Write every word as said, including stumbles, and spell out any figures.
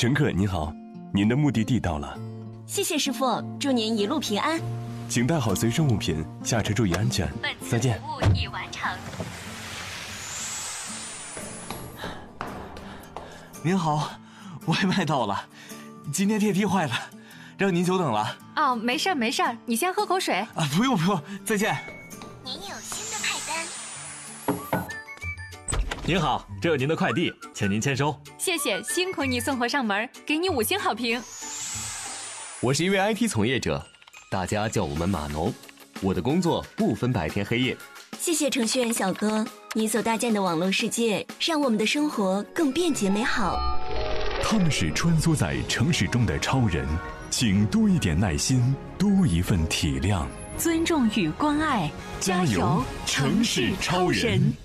乘客您好，您的目的地到了。 谢谢师傅，祝您一路平安。 请带好随身物品，下车注意安全。再见。 本次服务已完成。 您好，外卖到了，今天电梯坏了，让您久等了。 哦，没事儿没事儿，你先喝口水。 啊，不用不用，再见。 您有新的派单。 您好，这有您的快递，请您签收。 谢谢，辛苦你送货上门，给你五星好评。 我是一位 I T 从业者，大家叫我们码农。我的工作不分白天黑夜。 谢谢程序员小哥，你所搭建的网络世界让我们的生活更便捷美好。 他们是穿梭在城市中的超人，请多一点耐心，多一份体谅， 尊重与关爱，加油，城市超人。